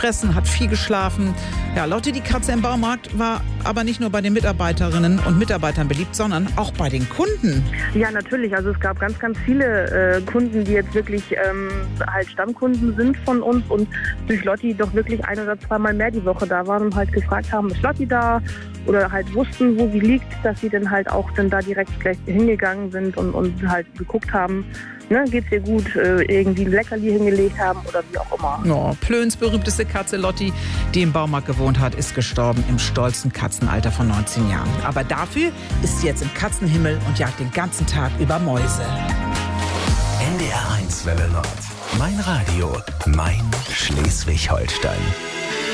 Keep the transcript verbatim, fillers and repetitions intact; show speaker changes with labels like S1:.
S1: fressen, hat viel geschlafen. Ja, Lotti, die Katze im Baumarkt, war aber nicht nur bei den Mitarbeiterinnen und Mitarbeitern beliebt, sondern auch bei den Kunden.
S2: Ja, natürlich. Also es gab ganz, ganz viele äh, Kunden, die jetzt wirklich ähm, halt Stammkunden sind von uns und durch Lotti doch wirklich ein- oder zweimal mehr die Woche da waren und halt gefragt haben, ist Lotti da? Oder halt wussten, wo sie liegt, dass sie dann halt auch dann da direkt gleich hingegangen sind und, und halt geguckt haben, ne, geht's ihr gut, äh, irgendwie ein Leckerli hingelegt haben oder wie auch immer.
S1: Oh, Plöns berühmteste Katze Lotti, die im Baumarkt gewohnt hat, ist gestorben im stolzen Katzenalter von neunzehn Jahren. Aber dafür ist sie jetzt im Katzenhimmel und jagt den ganzen Tag über Mäuse.
S3: N D R eins Welle Nord. Mein Radio, mein Schleswig-Holstein.